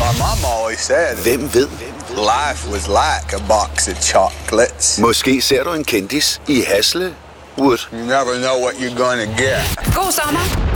My mom always said, Hvem ved? life was like a box of chocolates. Måske ser du en kendis i Hasle. You never know what you're gonna get. God sommer.